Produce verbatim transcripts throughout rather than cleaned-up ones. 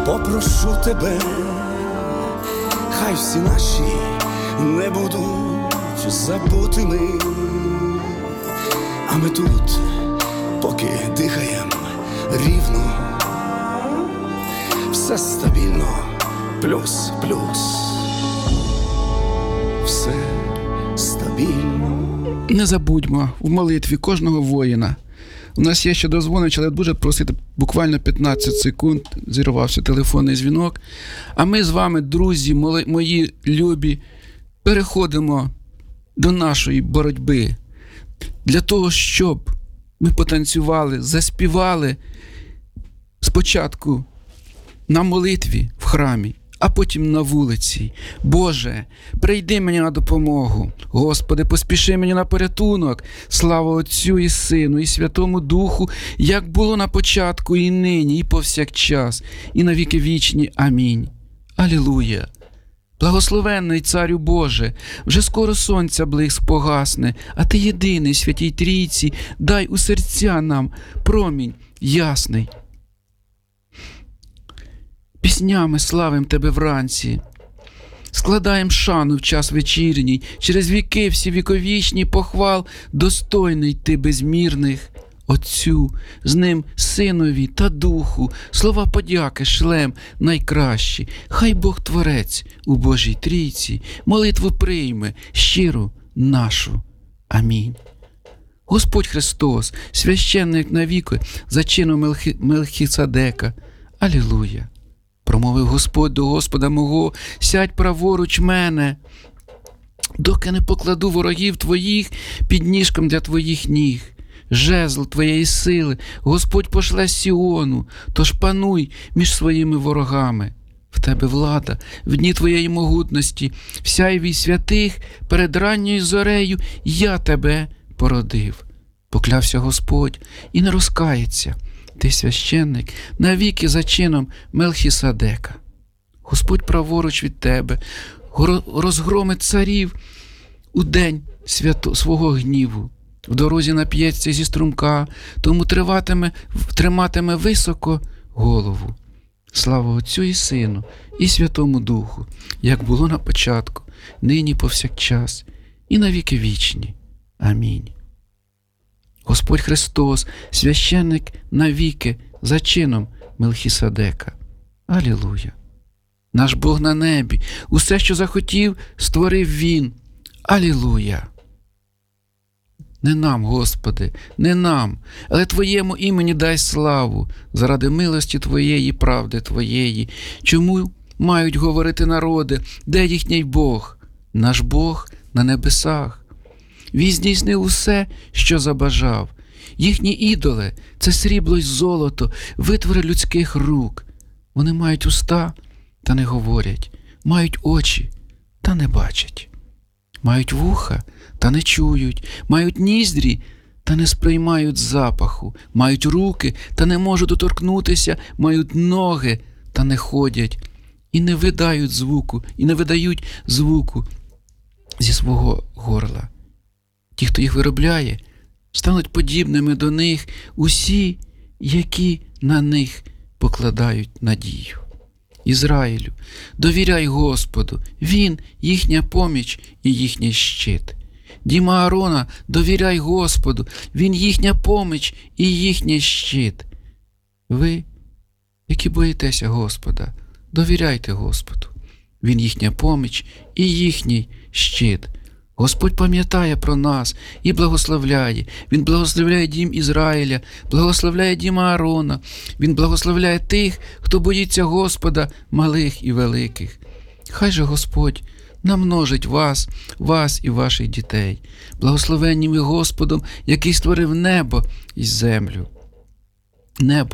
попрошу тебе, хай всі наші не будуть забутими, а ми тут, поки дихаєм рівно, все стабільно, плюс-плюс, все стабільно. Не забудьмо в молитві кожного воїна. У нас є ще дозвонич, але дуже просити буквально п'ятнадцять секунд, зірвався телефонний дзвінок. А ми з вами, друзі, мої любі, переходимо до нашої боротьби. Для того, щоб ми потанцювали, заспівали спочатку на молитві в храмі, а потім на вулиці. Боже, прийди мені на допомогу. Господи, поспіши мені на порятунок. Слава Отцю і Сину, і Святому Духу, як було на початку, і нині, і повсякчас, і на віки вічні. Амінь. Алілуя. Благословенний Царю Боже, вже скоро сонця блиск погасне, а Ти єдиний, Святій Трійці, дай у серця нам промінь ясний. Піснями славим Тебе вранці, складаєм шану в час вечірній, через віки всі віковічні похвал, достойний Ти безмірних. Отцю, з ним Синові та Духу, слова подяки шлем найкращі. Хай Бог Творець у Божій Трійці молитву прийме щиру нашу. Амінь. Господь Христос, священник навіки, за чином Мелхи... Мелхіцедека. Алілуя. Промовив Господь до Господа мого: сядь праворуч мене, доки не покладу ворогів Твоїх під ніжком для Твоїх ніг. Жезл Твоєї сили Господь пошле з Сіону, тож пануй між своїми ворогами. В Тебе влада, в дні Твоєї могутності, в сяйві святих перед ранньою зорею я Тебе породив. Поклявся Господь і не розкається. Ти священник навіки за чином Мелхіседека. Господь праворуч від тебе розгромить царів у день свято, свого гніву. В дорозі нап'ється зі струмка, тому триватиме, триматиме високо голову. Слава Отцю і Сину, і Святому Духу, як було на початку, нині повсякчас, і навіки вічні. Амінь. Господь Христос, священник навіки, за чином Мелхіседека. Алілуя. Наш Бог на небі, усе, що захотів, створив Він. Алілуя. Не нам, Господи, не нам, але Твоєму імені дай славу, заради милості Твоєї, правди Твоєї. Чому мають говорити народи, де їхній Бог? Наш Бог на небесах. Він здійснив усе, що забажав. Їхні ідоли – це срібло й золото, витвори людських рук. Вони мають уста, та не говорять, мають очі, та не бачать. Мають вуха, та не чують, мають ніздрі, та не сприймають запаху, мають руки, та не можуть доторкнутися, мають ноги, та не ходять, і не видають звуку, і не видають звуку зі свого горла. Ті, хто їх виробляє, стануть подібними до них усі, які на них покладають надію. Ізраїлю, довіряй Господу, Він – їхня поміч і їхній щит. Дім Аарона, довіряй Господу, Він – їхня поміч і їхній щит. Ви, які боїтеся Господа, довіряйте Господу. Він – їхня поміч і їхній щит. Господь пам'ятає про нас і благословляє. Він благословляє дім Ізраїля, благословляє дім Аарона. Він благословляє тих, хто боїться Господа, малих і великих. Хай же Господь намножить вас, вас і ваших дітей. Благословенні ви Господом, який створив небо і землю. Небо.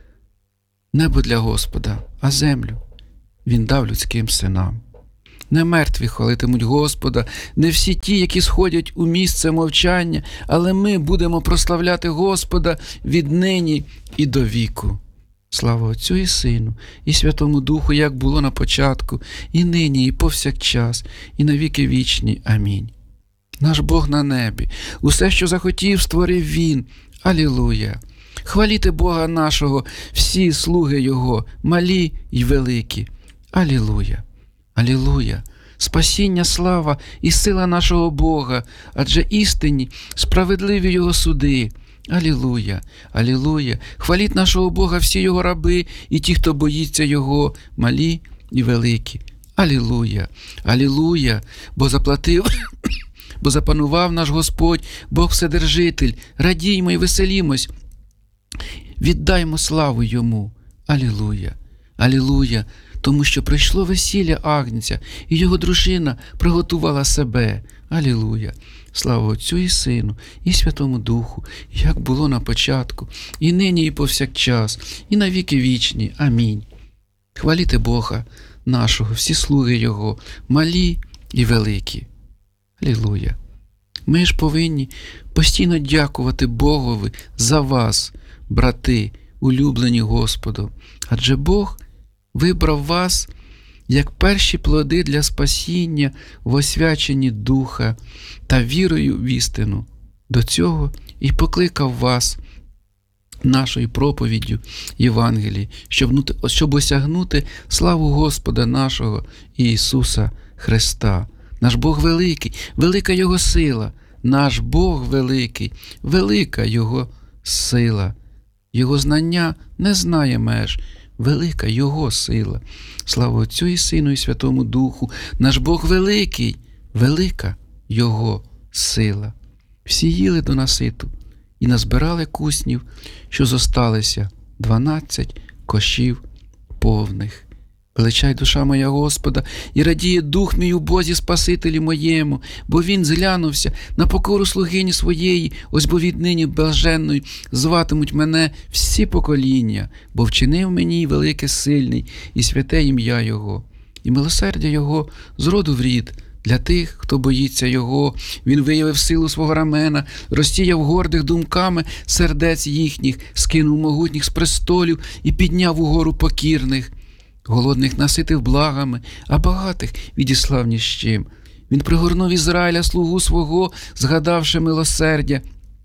Небо для Господа, а землю Він дав людським синам. Не мертві хвалитимуть Господа, не всі ті, які сходять у місце мовчання, але ми будемо прославляти Господа віднині і до віку. Слава Отцю і Сину, і Святому Духу, як було на початку, і нині, і повсякчас, і на віки вічні. Амінь. Наш Бог на небі, усе, що захотів, створив Він. Алілуя. Хваліте Бога нашого, всі слуги Його, малі й великі. Алілуя! Алілуя! Спасіння, слава і сила нашого Бога, адже істинні, справедливі Його суди. Алілуя! Алілуя! Хваліть нашого Бога всі Його раби і ті, хто боїться Його, малі і великі. Алілуя! Алілуя! Бо заплатив, бо запанував наш Господь, Бог Вседержитель. Радіймо і веселімось. Віддаймо славу Йому. Алілуя! Алілуя! Тому що прийшло весілля Агнця, і його дружина приготувала себе. Алілуя! Слава Отцю і Сину, і Святому Духу, як було на початку, і нині, і повсякчас, і на віки вічні. Амінь. Хваліте Бога нашого, всі слуги Його, малі і великі. Алілуя! Ми ж повинні постійно дякувати Богові за вас, брати, улюблені Господом, адже Бог вибрав вас як перші плоди для спасіння в освяченні Духа та вірою в істину. До цього і покликав вас нашою проповіддю Євангелії, щоб, щоб осягнути славу Господа нашого Ісуса Христа. Наш Бог великий, велика Його сила. Наш Бог великий, велика Його сила. Його знання не знає меж. Велика Його сила. Слава Отцю і Сину і Святому Духу. Наш Бог великий, велика Його сила. Всі їли до наситу і назбирали куснів, що зосталися, дванадцять кошів повних. Величай душа моя Господа, і радіє дух мій у Бозі Спасителі моєму, бо Він зглянувся на покору слугині своєї, ось бо віднині блаженною зватимуть мене всі покоління, бо вчинив мені велике сильний і святе ім'я Його, і милосердя Його з роду в рід. Для тих, хто боїться Його, Він виявив силу свого рамена, розсіяв гордих думками сердець їхніх, скинув могутніх з престолів і підняв угору покірних. Голодних наситив благами, а багатих відіслав ні з чим. Він пригорнув Ізраїля, слугу свого, згадавши милосердя,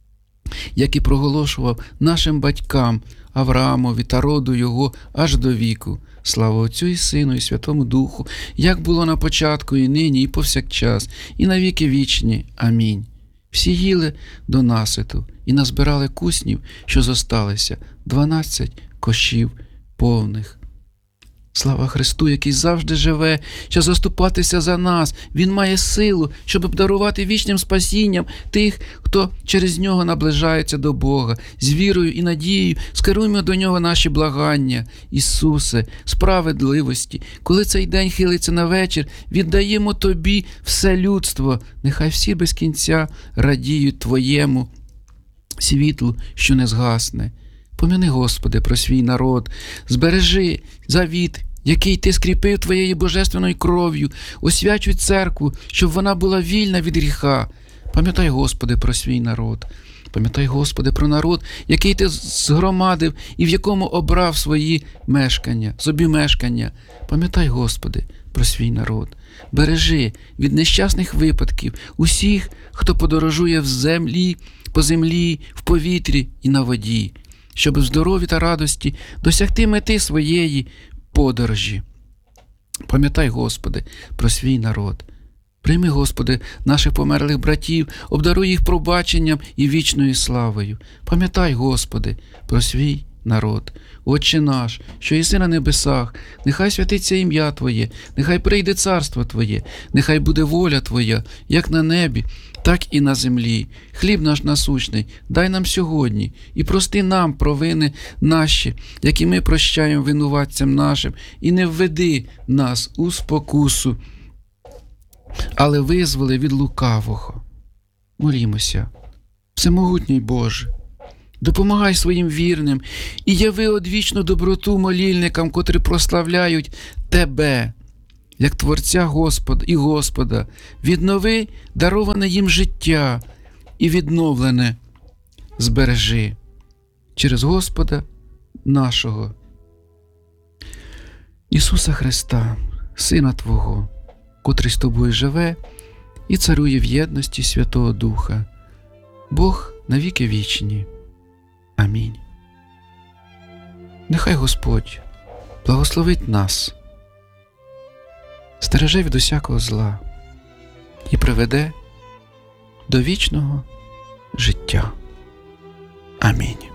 як і проголошував нашим батькам, Авраамові та роду його аж до віку. Слава Отцю і Сину і Святому Духу, як було на початку, і нині, і повсякчас, і на віки вічні. Амінь. Всі їли до наситу і назбирали куснів, що зосталися, дванадцять кошів повних. Слава Христу, який завжди живе, що заступатися за нас. Він має силу, щоб обдарувати вічним спасінням тих, хто через Нього наближається до Бога. З вірою і надією скеруємо до Нього наші благання. Ісусе, справедливості, коли цей день хилиться на вечір, віддаємо Тобі все людство. Нехай всі без кінця радіють Твоєму світлу, що не згасне. Пом'яни, Господи, про свій народ, збережи завіт, який Ти скріпив Твоєю божественною кров'ю, освячуй церкву, щоб вона була вільна від гріха. Пам'ятай, Господи, про свій народ. Пам'ятай, Господи, про народ, який Ти згромадив і в якому обрав свої мешкання, собі мешкання. Пам'ятай, Господи, про свій народ. Бережи від нещасних випадків усіх, хто подорожує в землі, по землі, в повітрі і на воді, щоб в здоров'ї та радості досягти мети своєї подорожі. Пам'ятай, Господи, про свій народ. Прийми, Господи, наших померлих братів, обдаруй їх пробаченням і вічною славою. Пам'ятай, Господи, про свій народ. Отче наш, що єси на небесах, нехай святиться ім'я Твоє, нехай прийде царство Твоє, нехай буде воля Твоя, як на небі, так і на землі. Хліб наш насущний дай нам сьогодні, і прости нам провини наші, які ми прощаємо винуватцям нашим, і не введи нас у спокусу, але визволи від лукавого. Молімося. Всемогутній Боже, допомагай своїм вірним і яви одвічну доброту молільникам, котрі прославляють Тебе, як Творця Господа і Господа. Віднови дароване їм життя і відновлене збережи через Господа нашого Ісуса Христа, Сина Твого, котрий з Тобою живе і царює в єдності Святого Духа, Бог на віки вічні. Амінь. Нехай Господь благословить нас, стереже від усякого зла і приведе до вічного життя. Амінь.